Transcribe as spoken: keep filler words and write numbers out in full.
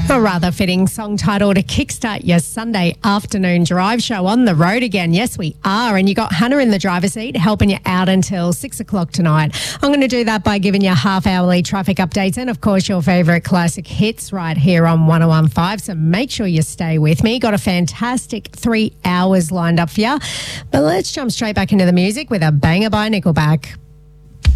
A rather fitting song title to kickstart your Sunday afternoon drive show on the road again. Yes, we are. And you got Hannah in the driver's seat helping you out until six o'clock tonight. I'm going to do that by giving you half-hourly traffic updates and, of course, your favourite classic hits right here on one oh one point five. So make sure you stay with me. Got a fantastic three hours lined up for you. But let's jump straight back into the music with a banger by Nickelback.